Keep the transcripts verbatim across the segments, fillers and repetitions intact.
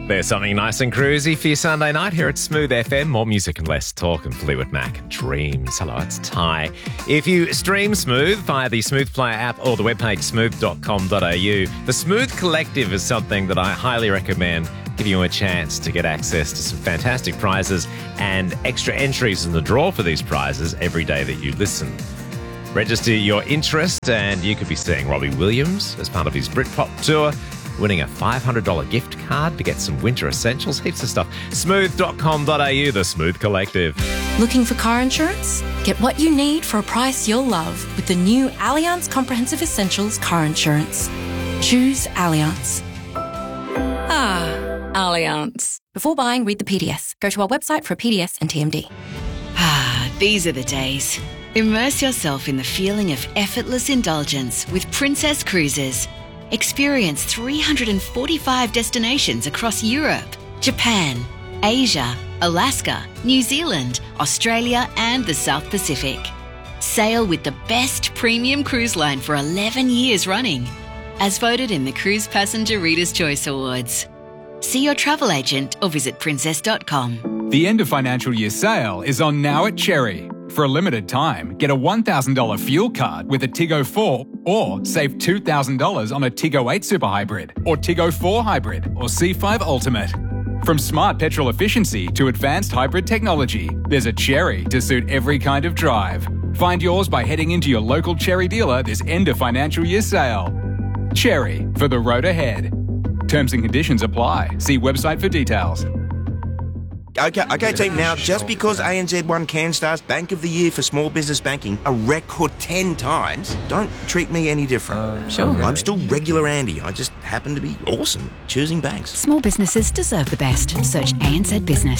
There's something nice and cruisy for your Sunday night here at Smooth F M. More music and less talk and Fleetwood Mac and Dreams. Hello, it's Ty. If you stream Smooth via the Smooth Player app or the webpage smooth dot com dot a u, the Smooth Collective is something that I highly recommend. Give you a chance to get access to some fantastic prizes and extra entries in the draw for these prizes every day that you listen. Register your interest and you could be seeing Robbie Williams as part of his Britpop tour, winning a five hundred dollars gift card to get some winter essentials, heaps of stuff. smooth dot com dot a u, the Smooth Collective. Looking for car insurance? Get what you need for a price you'll love with the new Allianz Comprehensive Essentials car insurance. Choose Allianz. Ah, Allianz. Before buying, read the P D S. Go to our website for a P D S and T M D. Ah, these are the days. Immerse yourself in the feeling of effortless indulgence with Princess Cruises. Experience three hundred forty-five destinations across Europe, Japan, Asia, Alaska, New Zealand, Australia and the South Pacific. Sail with the best premium cruise line for eleven years running, as voted in the Cruise Passenger Reader's Choice Awards. See your travel agent or visit princess dot com. The end of financial year sale is on now at Cherry. For a limited time, get a one thousand dollars fuel card with a Tiggo four or save two thousand dollars on a Tiggo eight Super Hybrid or Tiggo four Hybrid or C five Ultimate. From smart petrol efficiency to advanced hybrid technology, there's a Cherry to suit every kind of drive. Find yours by heading into your local Cherry dealer this end of financial year sale. Cherry, for the road ahead. Terms and conditions apply. See website for details. Okay, okay, team. Now, just because A N Z won CanStar's Bank of the Year for small business banking a record ten times, don't treat me any different. Uh, sure. I'm still regular Andy. I just happen to be awesome choosing banks. Small businesses deserve the best. Search A N Z Business.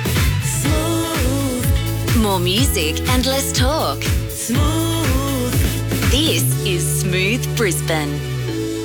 Smooth. More music and less talk. Smooth. This is Smooth Brisbane.